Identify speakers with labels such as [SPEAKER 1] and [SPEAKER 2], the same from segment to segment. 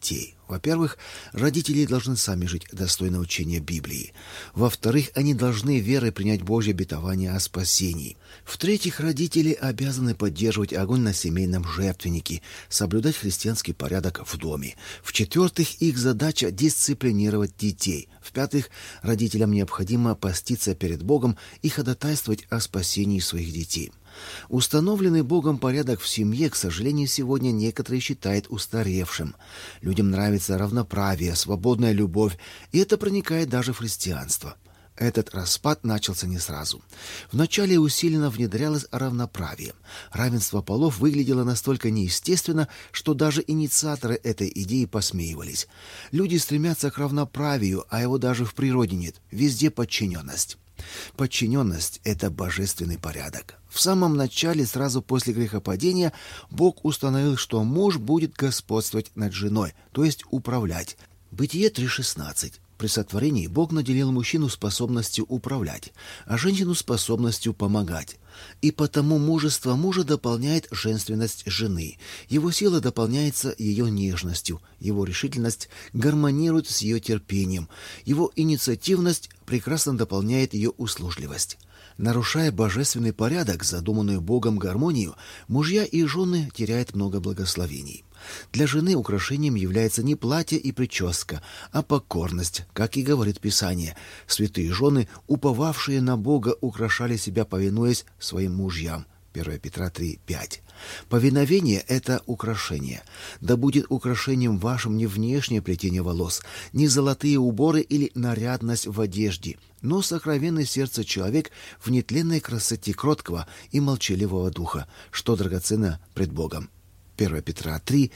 [SPEAKER 1] детей. Во-первых, родители должны сами жить достойно учения Библии. Во-вторых, они должны верой принять Божье обетование о спасении. В-третьих, родители обязаны поддерживать огонь на семейном жертвеннике, соблюдать христианский порядок в доме. В-четвертых, их задача дисциплинировать детей. В-пятых, родителям необходимо поститься перед Богом и ходатайствовать о спасении своих детей. Установленный Богом порядок в семье, к сожалению, сегодня некоторые считают устаревшим. Людям нравится равноправие, свободная любовь, и это проникает даже в христианство. Этот распад начался не сразу. Вначале усиленно внедрялось равноправие. Равенство полов выглядело настолько неестественно, что даже инициаторы этой идеи посмеивались. Люди стремятся к равноправию, а его даже в природе нет. Везде подчиненность. Подчиненность – это божественный порядок. В самом начале, сразу после грехопадения, Бог установил, что муж будет господствовать над женой, то есть управлять. Бытие 3:16. При сотворении Бог наделил мужчину способностью управлять, а женщину способностью помогать. И потому мужество мужа дополняет женственность жены. Его сила дополняется ее нежностью, его решительность гармонирует с ее терпением, его инициативность прекрасно дополняет ее услужливость. Нарушая божественный порядок, задуманную Богом гармонию, мужья и жены теряют много благословений. Для жены украшением является не платье и прическа, а покорность, как и говорит Писание. Святые жены, уповавшие на Бога, украшали себя, повинуясь своим мужьям. 1 Петра 3:5. Повиновение – это украшение. Да будет украшением вашим не внешнее плетение волос, не золотые уборы или нарядность в одежде, но сокровенное сердце человек в нетленной красоте кроткого и молчаливого духа, что драгоценно пред Богом. 1 Петра 3,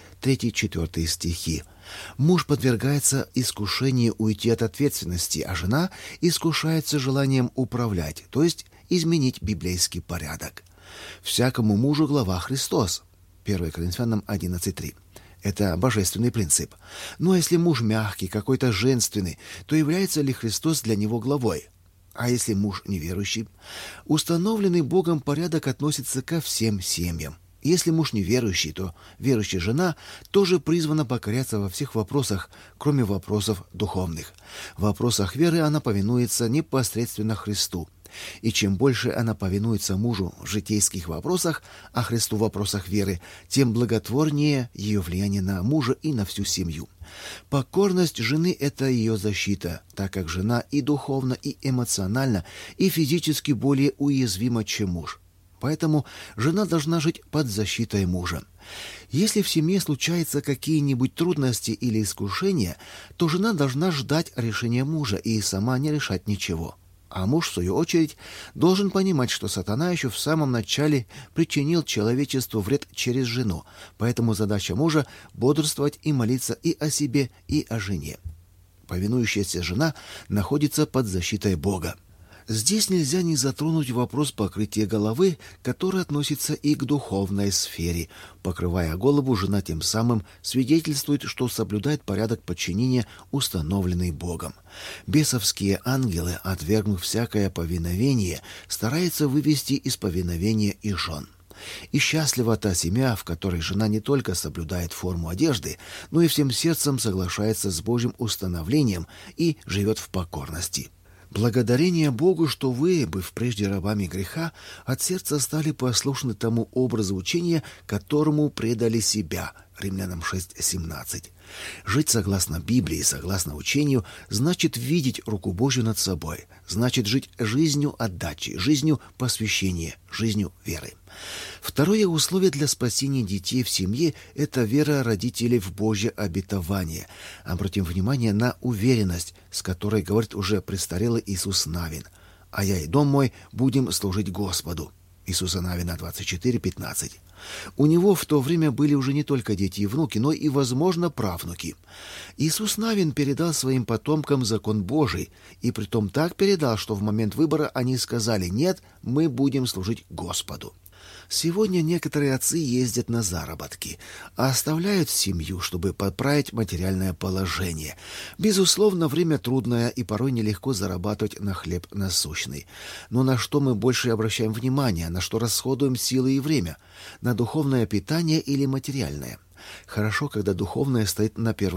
[SPEAKER 1] 3-4 стихи. Муж подвергается искушению уйти от ответственности, а жена искушается желанием управлять, то есть изменить библейский порядок. Всякому мужу глава Христос. 1 Коринфянам 11:3. Это божественный принцип. Но если муж мягкий, какой-то женственный, то является ли Христос для него главой? А если муж неверующий? Установленный Богом порядок относится ко всем семьям. Если муж неверующий, то верующая жена тоже призвана покоряться во всех вопросах, кроме вопросов духовных. В вопросах веры она повинуется непосредственно Христу. И чем больше она повинуется мужу в житейских вопросах, а Христу в вопросах веры, тем благотворнее ее влияние на мужа и на всю семью. Покорность жены – это ее защита, так как жена и духовно, и эмоционально, и физически более уязвима, чем муж. Поэтому жена должна жить под защитой мужа. Если в семье случаются какие-нибудь трудности или искушения, то жена должна ждать решения мужа и сама не решать ничего. А муж, в свою очередь, должен понимать, что сатана еще в самом начале причинил человечеству вред через жену, поэтому задача мужа – бодрствовать и молиться и о себе, и о жене. Повинующаяся жена находится под защитой Бога. Здесь нельзя не затронуть вопрос покрытия головы, который относится и к духовной сфере. Покрывая голову, жена тем самым свидетельствует, что соблюдает порядок подчинения, установленный Богом. Бесовские ангелы, отвергнув всякое повиновение, стараются вывести из повиновения и жен. И счастлива та семья, в которой жена не только соблюдает форму одежды, но и всем сердцем соглашается с Божьим установлением и живет в покорности. Благодарение Богу, что вы, быв прежде рабами греха, от сердца стали послушны тому образу учения, которому предали себя. Римлянам 6:17. Жить согласно Библии, согласно учению, значит видеть руку Божью над собой, значит жить жизнью отдачи, жизнью посвящения, жизнью веры. Второе условие для спасения детей в семье – это вера родителей в Божье обетование. Обратим внимание на уверенность, с которой говорит уже престарелый Иисус Навин. «А я и дом мой будем служить Господу». Иисуса Навина 24:15. У него в то время были уже не только дети и внуки, но и, возможно, правнуки. Иисус Навин передал своим потомкам закон Божий, и притом так передал, что в момент выбора они сказали: «Нет, мы будем служить Господу». Сегодня некоторые отцы ездят на заработки, а оставляют семью, чтобы поправить материальное положение. Безусловно, время трудное, и порой нелегко зарабатывать на хлеб насущный. Но на что мы больше обращаем внимание, на что расходуем силы и время? На духовное питание или материальное? Хорошо, когда духовное стоит на первом